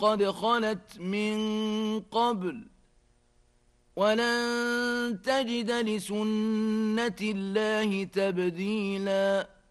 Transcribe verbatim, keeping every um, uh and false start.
قد خلت من قبل ولن تجد لسنة الله تبديلاً